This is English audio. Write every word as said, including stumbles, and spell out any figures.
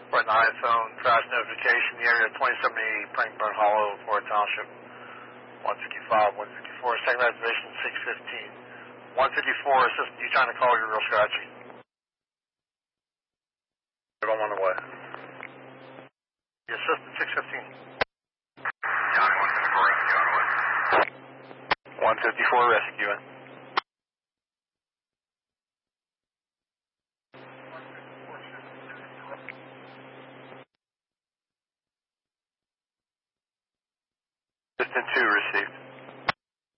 Right, an iPhone crash notification, the area of twenty seventy Prankburn Hollow, Fort Township. one fifty-five, one fifty-four, second reservation six fifteen. one fifty-four, assistant, you trying to call, you're real scratchy. I'm on the way. The assistant six fifteen. John one fifty-four, rescue on the way. one fifty-four, rescuing. Assistant two received.